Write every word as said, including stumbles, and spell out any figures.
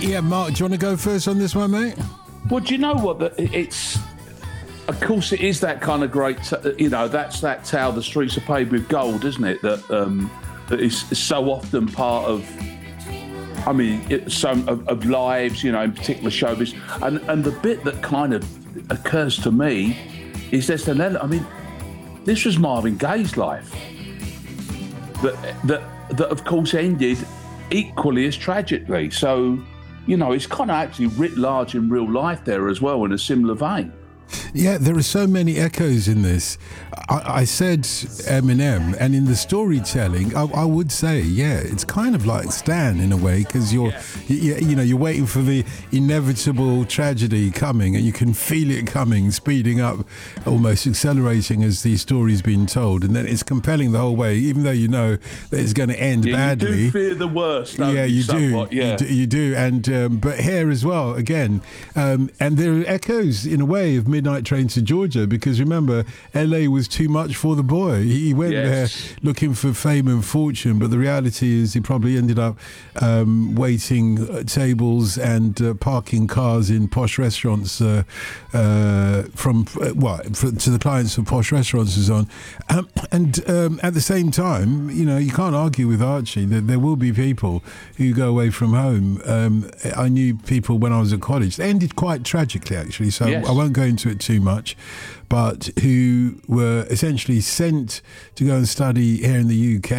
Yeah, Mark, do you want to go first on this one, mate? Well, do you know what? The- It's, of course, it is that kind of great, t- you know, that's that tale, the streets are paved with gold, isn't it? That, um, that is, is so often part of, I mean, it, some of, of lives, you know, in particular showbiz. And and the bit that kind of occurs to me is there's an element, I mean, this was Marvin Gaye's life. That, that, that of course, ended equally as tragically. So, you know, it's kind of actually writ large in real life there as well, in a similar vein. Yeah, there are so many echoes in this. I, I said Eminem, and in the storytelling, I, I would say, yeah, it's kind of like Stan in a way, because you're, Yeah. you, you know, you're waiting for the inevitable tragedy coming, and you can feel it coming, speeding up, almost accelerating as the story's being told, and then it's compelling the whole way, even though you know that it's going to end Yeah, badly. you do fear the worst, don't Yeah, you, you do. somewhat? Yeah. You do, you do. And um, but here as well, again, um, and there are echoes in a way of Midnight Train to Georgia, because remember, L A was too much for the boy. He went Yes. there looking for fame and fortune, but the reality is he probably ended up um, waiting at tables and uh, parking cars in posh restaurants uh, uh, from uh, what for, to the clients of posh restaurants and so on. Um, and um, at the same time, you know, you can't argue with Archie that there will be people who go away from home. Um, I knew people when I was at college. They ended quite tragically, actually, so Yes. I won't go into it too much, but who were essentially sent to go and study here in the U K.